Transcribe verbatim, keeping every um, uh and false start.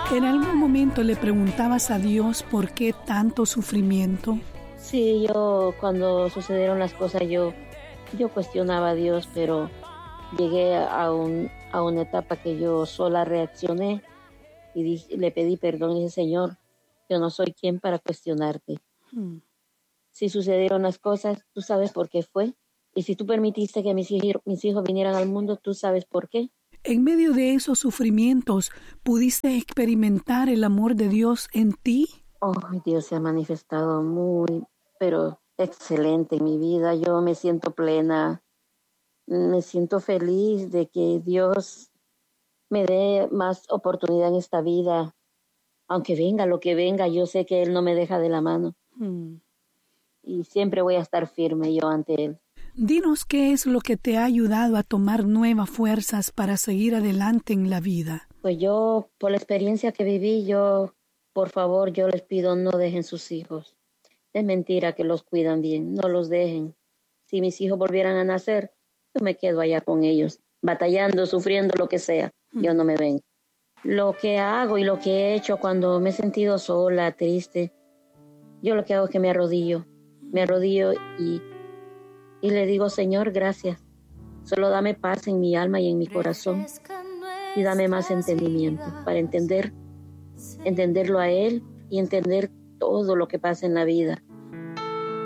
¿En algún momento le preguntabas a Dios por qué tanto sufrimiento? Sí, yo cuando sucedieron las cosas yo, yo cuestionaba a Dios, pero llegué a, un, a una etapa que yo sola reaccioné y dije, le pedí perdón y dije, Señor, yo no soy quien para cuestionarte. Hmm. Si sucedieron las cosas, tú sabes por qué fue. Y si tú permitiste que mis hijos, mis hijos vinieran al mundo, tú sabes por qué. En medio de esos sufrimientos, ¿pudiste experimentar el amor de Dios en ti? Oh, Dios se ha manifestado muy, pero excelente en mi vida. Yo me siento plena, me siento feliz de que Dios me dé más oportunidad en esta vida. Aunque venga lo que venga, yo sé que Él no me deja de la mano. Hmm. Y siempre voy a estar firme yo ante Él. Dinos qué es lo que te ha ayudado a tomar nuevas fuerzas para seguir adelante en la vida. Pues yo, por la experiencia que viví, yo, por favor, yo les pido no dejen sus hijos. Es mentira que los cuidan bien, no los dejen. Si mis hijos volvieran a nacer, yo me quedo allá con ellos, batallando, sufriendo, lo que sea. Yo no me ven. Lo que hago y lo que he hecho cuando me he sentido sola, triste, yo lo que hago es que me arrodillo, me arrodillo y, y le digo, Señor, gracias. Solo dame paz en mi alma y en mi corazón y dame más entendimiento para entender, entenderlo a Él y entender todo lo que pasa en la vida.